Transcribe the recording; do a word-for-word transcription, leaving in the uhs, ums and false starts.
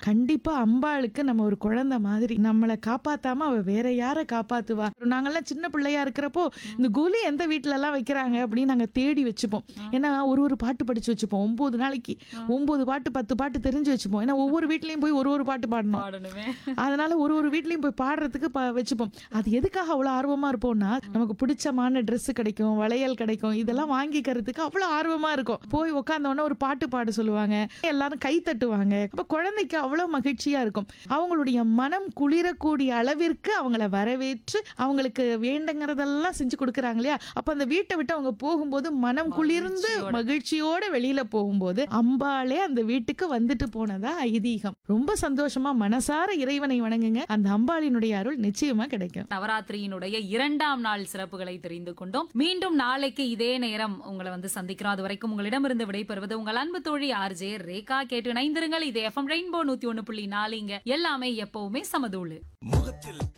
கண்டிப்பா அம்பாளுக்கு நம்ம ஒரு குழந்தை மாதிரி. நம்மள காப்பாத்தாம அவ வேற யார காப்பாத்துவா? நாங்கெல்லாம் சின்ன பிள்ளையா இருக்கிறப்போ, இந்த கோலி எந்த வீட்லலாம் வைக்கிறாங்க அப்படின்னு நாங்க தேடி வச்சுப்போம். ஏன்னா ஒரு ஒரு பாட்டு படிச்சு வச்சுப்போம். ஒன்பது நாளைக்கு ஒன்பது பாட்டு பத்து பாட்டு தெரிஞ்சு வச்சுப்போம். ஏன்னா ஒவ்வொரு வீட்லயும் போய் ஒரு ஒரு பாட்டு பாடணும். பாடணுமே. அதனால ஒரு ஒரு வீட்லயும் போய் பாடுறதுக்கு ப வச்சுப்போம். அது எதுக்காக அவ்வளோ ஆர்வமா இருப்போம்னா, நமக்கு பிடிச்சமான ட்ரெஸ் கிடைக்கும், வளையல் கிடைக்கும். இதெல்லாம் வாங்கிக்கிறதுக்கு அவ்வளோ ஆர்வமா இருக்கும். போய் உட்கார்ந்த உடனே ஒரு பாட்டு பாட சொல்லுவாங்க. எல்லாரும் கை தட்டுவாங்க. அப்ப குழந்தைக்கு அவ்வளோ மகிழ்ச்சியா இருக்கும். அவங்களுடைய மனம் குளிரக்கூடிய அளவிற்கு அவங்கள வரவேற்று அவங்களுக்கு வேண்டுங்கிறதெல்லாம் செஞ்சு கொடுக்குறாங்க இல்லையா? அப்ப அந்த வீட்டை விட்டு அவங்க போகும்போது மனம் குளிர்ந்து மகிழ்ச்சியோட. மகிழ்ச்சியோட வெளியில போகும்போது அம்பாளே அந்த வீட்டுக்கு வந்துட்டு போனதா ஐதீகம். ரொம்ப சந்தோஷமா மனசார இறைவனை வணங்குங்க. அந்த அம்பாளினுடைய அருள் நிச்சயமா கிடைக்கும். நவராத்திரியினுடைய இரண்டாம் நாள் சிறப்புகளை தெரிந்து கொண்டோம். மீண்டும் நாளைக்கு இதே நேரம் உங்களை வந்து சந்திக்கிறோம். அது வரைக்கும் உங்களிடமிருந்து விடைபெறுவது உங்கள் அன்பு தோழி ஆர்ஜே ரேகா. கேட்டு இணைந்திருங்கள். இது எஃப்எம் ரெயின்போ நூத்தி ஒன்னு புள்ளி நாலு. இங்க எல்லாமே எப்பவுமே சமதூளு. முகத்தில்